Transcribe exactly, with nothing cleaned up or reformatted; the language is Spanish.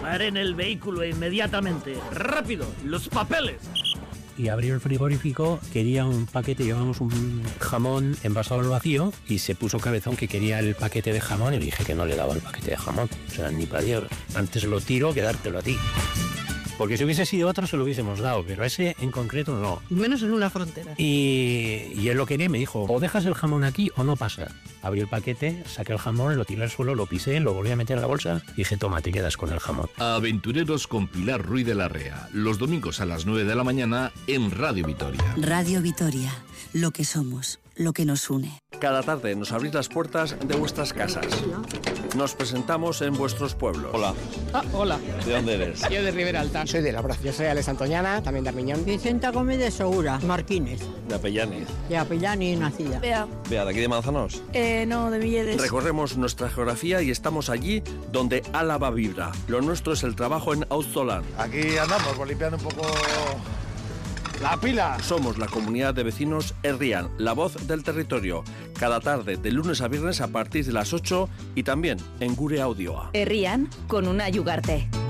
Paren el vehículo inmediatamente. ¡Rápido! ¡Los papeles! Y abrió el frigorífico, quería un paquete, llevamos un jamón envasado al vacío y se puso cabezón que quería el paquete de jamón y le dije que no le daba el paquete de jamón. O sea, ni para Dios. Antes lo tiro que dártelo a ti. Porque si hubiese sido otro se lo hubiésemos dado, pero ese en concreto no. Menos en una frontera. Y, y él lo quería y me dijo, o dejas el jamón aquí o no pasa. Abrí el paquete, saqué el jamón, lo tiré al suelo, lo pisé, lo volví a meter en la bolsa y dije, toma, te quedas con el jamón. Aventureros con Pilar Ruiz de la Rea, los domingos a las nueve de la mañana en Radio Vitoria. Radio Vitoria, lo que somos, lo que nos une. Cada tarde nos abrís las puertas de vuestras casas. Nos presentamos en vuestros pueblos. Hola. Ah, hola. ¿De dónde eres? Yo de Ribera Alta. Soy de Labra. Yo soy Alex Antoñana, también de Armiñón. Vicenta Gómez de Segura, Marquines. De Apellaniz. De Apellaniz nacida. Bea. Bea, ¿de aquí de Manzanos? Eh, no, de Villedes. Recorremos nuestra geografía y estamos allí donde Álava vibra. Lo nuestro es el trabajo en Auzolan. Aquí andamos, pues, limpiando un poco la pila. Somos la comunidad de vecinos Herrian, la voz del territorio. Cada tarde, de lunes a viernes a partir de las ocho y también en Gure Audioa. Herrian con una Yugarte.